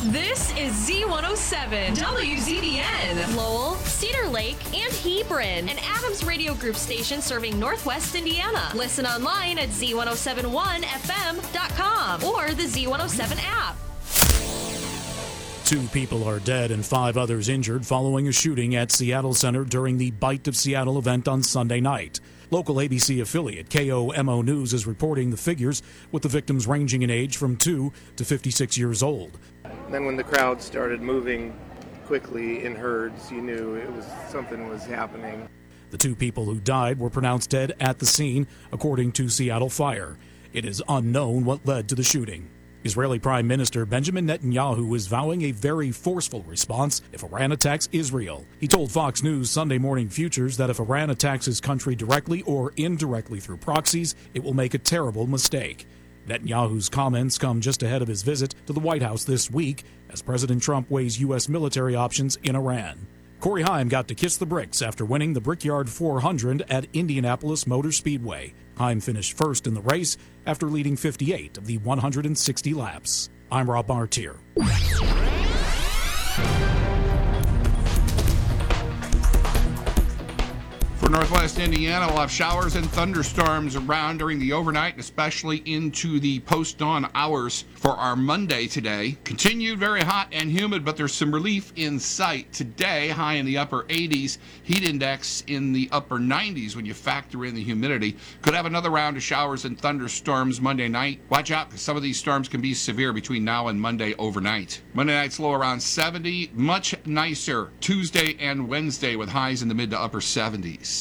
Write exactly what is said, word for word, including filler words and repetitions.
This is Z one oh seven, W Z B N. Lowell, Cedar Lake, and Hebron. An Adams Radio Group station serving Northwest Indiana. Listen online at Z one oh seven one F M dot com or the Z one oh seven app. Two people are dead and five others injured following a shooting at Seattle Center during the Bite of Seattle event on Sunday night. Local A B C affiliate K O M O News is reporting the figures, with the victims ranging in age from two to fifty-six years old. Then when the crowd started moving quickly in herds, you knew it was something was happening. The two people who died were pronounced dead at the scene, according to Seattle Fire. It is unknown what led to the shooting. Israeli Prime Minister Benjamin Netanyahu is vowing a very forceful response if Iran attacks Israel. He told Fox News Sunday Morning Futures that if Iran attacks his country directly or indirectly through proxies, it will make a terrible mistake. Netanyahu's comments come just ahead of his visit to the White House this week as President Trump weighs U S military options in Iran. Corey Heim got to kiss the bricks after winning the Brickyard four hundred at Indianapolis Motor Speedway. Heim finished first in the race after leading fifty-eight of the one hundred sixty laps. I'm Rob Martier. For Northwest Indiana, we'll have showers and thunderstorms around during the overnight, especially into the post-dawn hours for our Monday today. Continued very hot and humid, but there's some relief in sight today. High in the upper eighties, heat index in the upper nineties when you factor in the humidity. Could have another round of showers and thunderstorms Monday night. Watch out, because some of these storms can be severe between now and Monday overnight. Monday night's low around seventy. Much nicer Tuesday and Wednesday with highs in the mid to upper seventies.